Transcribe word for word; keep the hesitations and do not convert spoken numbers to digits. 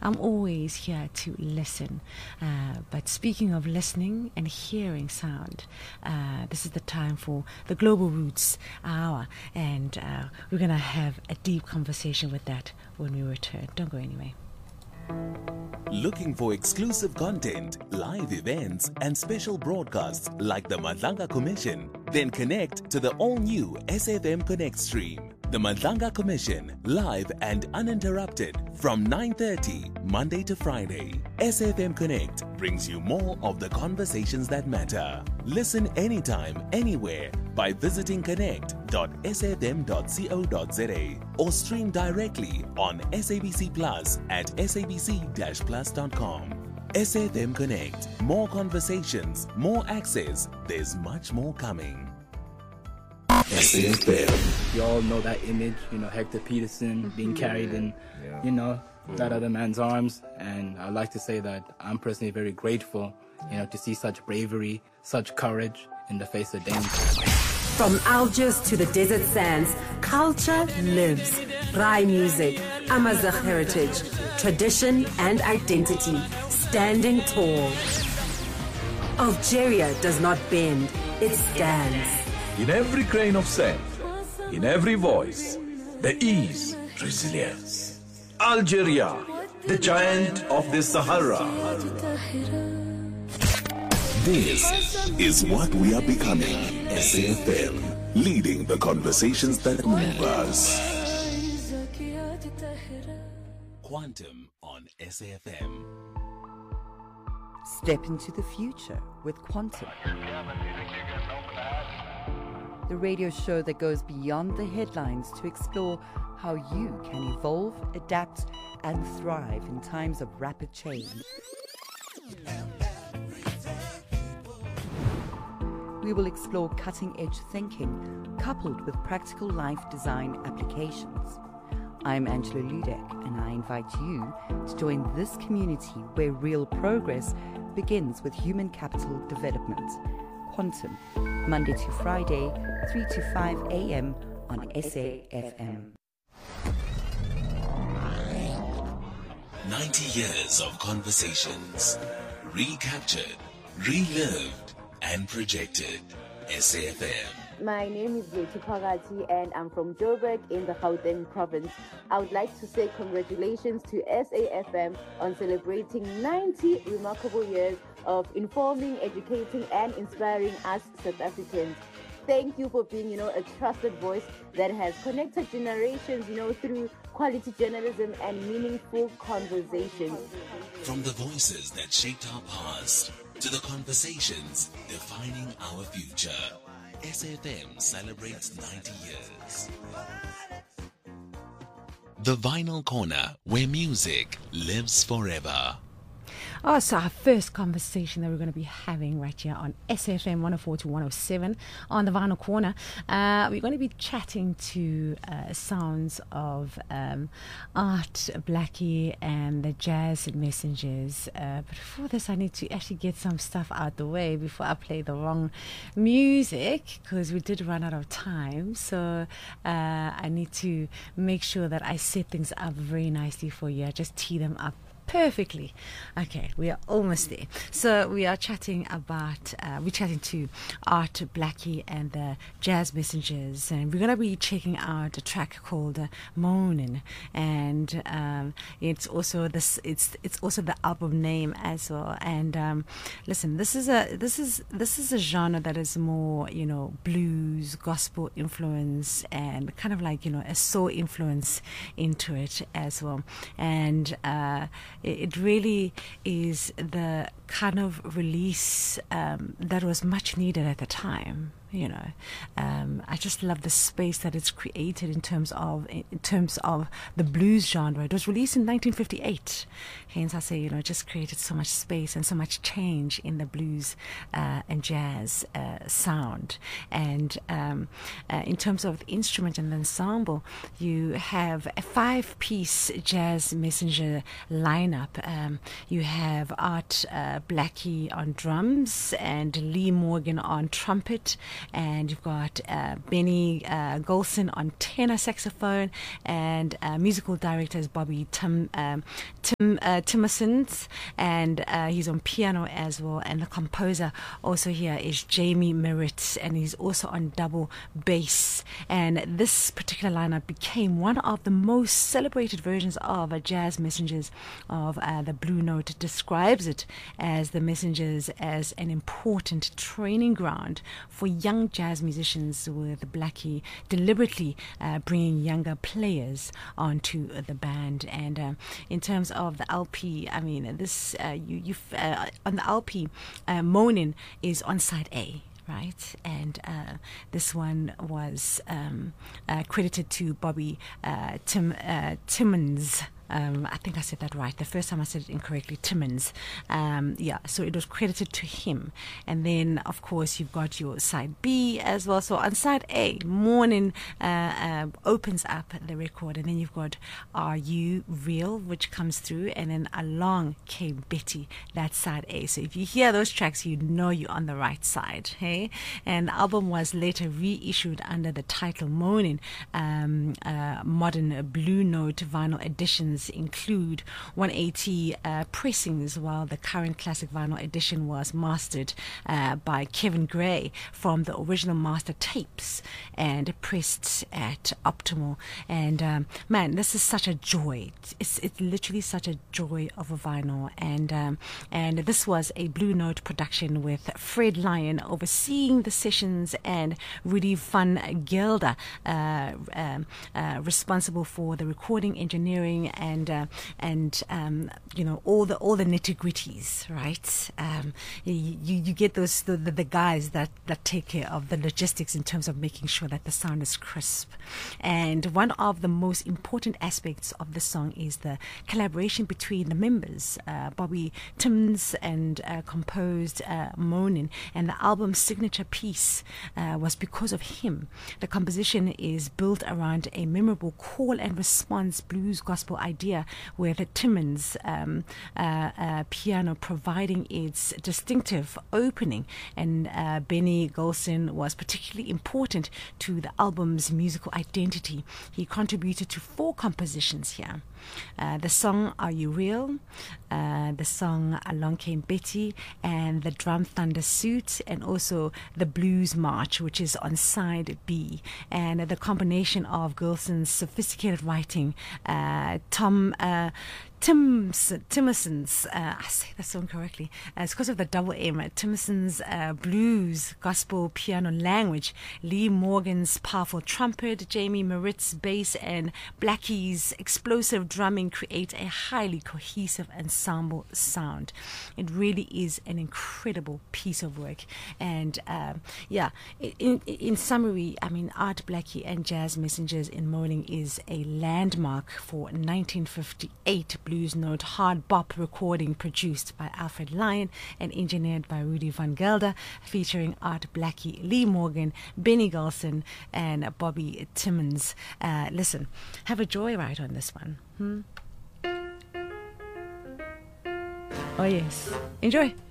I'm always here to listen. Uh, but speaking of listening and hearing sound, uh, this is the time for the Global Roots Hour, and uh, we're going to have a deep conversation with that when we return. Don't go anywhere. Looking for exclusive content, live events, and special broadcasts like the Madlanga Commission? Then connect to the all-new S F M Connect stream. The Madlanga Commission, live and uninterrupted from nine thirty Monday to Friday. S F M Connect brings you more of the conversations that matter. Listen anytime, anywhere by visiting connect dot s f m dot co dot z a or stream directly on S A B C Plus at s a b c dash plus dot com. S F M Connect. More conversations, more access. There's much more coming. S A F M. You all know that image, you know, Hector Peterson being carried in, yeah. you know, that other man's arms. And I'd like to say that I'm personally very grateful, you know, to see such bravery, such courage in the face of danger. From Algiers to the desert sands, culture lives. Rai music, Amazigh heritage, tradition and identity, standing tall. Algeria does not bend, it stands. In every grain of sand, in every voice, there is resilience. Algeria, the giant of the Sahara. This is what we are becoming. S A F M, leading the conversations that move us. Quantum on S A F M. Step into the future with Quantum. The radio show that goes beyond the headlines to explore how you can evolve, adapt, and thrive in times of rapid change. We will explore cutting-edge thinking coupled with practical life design applications. I'm Angela Ludek, and I invite you to join this community where real progress begins with human capital development. Quantum, Monday to Friday, three to five a.m. on S A F M. ninety years of conversations, recaptured, relived, and projected. S A F M. My name is Yochi Pagati and I'm from Joburg in the Gauteng province. I would like to say congratulations to S A F M on celebrating ninety remarkable years of informing, educating, and inspiring us South Africans. Thank you for being, you know, a trusted voice that has connected generations, you know, through quality journalism and meaningful conversations. From the voices that shaped our past to the conversations defining our future, S A F M celebrates ninety years. The Vinyl Corner, where music lives forever. Oh, so our first conversation that we're going to be having right here on S F M one oh four to one oh seven on the Vinyl Corner. Uh, we're going to be chatting to uh, sounds of um, Art Blackie and the Jazz Messengers. Uh, but before this, I need to actually get some stuff out the way before I play the wrong music, because we did run out of time. So uh, I need to make sure that I set things up very nicely for you. I just tee them up perfectly. Okay, we are almost there. So we are chatting about, uh, we're chatting to Art Blackie and the Jazz Messengers, and we're going to be checking out a track called uh, Moanin', and um, it's also this, it's it's also the album name as well. And um, listen, this is a this is this is a genre that is more, you know, blues, gospel influence, and kind of like, you know, a soul influence into it as well. And uh, it really is the kind of release um, that was much needed at the time. You know, um, I just love the space that it's created in terms of in terms of the blues genre. It was released in nineteen fifty-eight. Hence, I say, you know, it just created so much space and so much change in the blues uh, and jazz uh, sound. And um, uh, in terms of the instrument and the ensemble, you have a five-piece Jazz Messenger lineup. Um, you have Art uh, Blackie on drums and Lee Morgan on trumpet. and you've got uh, Benny uh, Golson on tenor saxophone, and uh, musical director is Bobby Tim um, Tim uh, Timmersons, and uh, he's on piano as well. And the composer also here is Jamie Merritt, and he's also on double bass. And this particular lineup became one of the most celebrated versions of a Jazz Messengers of uh, the Blue Note. Describes it as the Messengers as an important training ground for young jazz musicians, with Blackie deliberately uh, bringing younger players onto the band. And uh, in terms of the L P, I mean, this uh, you you uh, on the L P, uh, Moanin' is on side A. Right, and uh, this one was um, uh, credited to Bobby uh, Tim uh, Timmons. Um, I think I said that right. The first time I said it incorrectly, Timmons. Um, yeah, so it was credited to him. And then, of course, you've got your side B as well. So on side A, Morning uh, uh, opens up the record. And then you've got Are You Real, which comes through. And then Along Came Betty, that's side A. So if you hear those tracks, you know you're on the right side. Hey? And the album was later reissued under the title Morning. Um, uh, modern Blue Note vinyl editions include one eighty uh, pressings, while the current classic vinyl edition was mastered uh, by Kevin Gray from the original master tapes and pressed at Optimal. And um, man, this is such a joy. It's it's literally such a joy of a vinyl. And um, and this was a Blue Note production with Fred Lyon overseeing the sessions, and Rudy van Gelder uh, um, uh, responsible for the recording, engineering, and and uh, and um, you know, all the all the nitty gritties, right? Um, you, you get those the, the, the guys that, that take care of the logistics in terms of making sure that the sound is crisp. And one of the most important aspects of the song is the collaboration between the members. Uh, Bobby Timmons and uh, composed uh, Moanin', and the album's signature piece uh, was because of him. The composition is built around a memorable call and response blues gospel idea, where the Timmons um, uh, uh, piano providing its distinctive opening, and uh, Benny Golson was particularly important to the album's musical identity. He contributed to four compositions here. Uh, the song Are You Real, uh, the song Along Came Betty, and the Drum Thunder Suit, and also the Blues March, which is on side B. And uh, the combination of Golson's sophisticated writing, uh, Tom uh, Tim's, Timmersons, uh, I say that song correctly, uh, it's because of the double M, uh, Timmerson's uh, blues, gospel, piano language, Lee Morgan's powerful trumpet, Jamie Merritt's bass, and Blackie's explosive drumming create a highly cohesive ensemble sound. It really is an incredible piece of work. And uh, yeah, in, in summary, I mean, Art Blakey and Jazz Messengers in Moanin' is a landmark for nineteen fifty-eight Blues Note hard bop recording produced by Alfred Lyon and engineered by Rudy van Gelder, featuring Art Blakey, Lee Morgan, Benny Golson, and Bobby Timmons. Uh, listen, have a joyride on this one. Hmm? Oh yes, enjoy.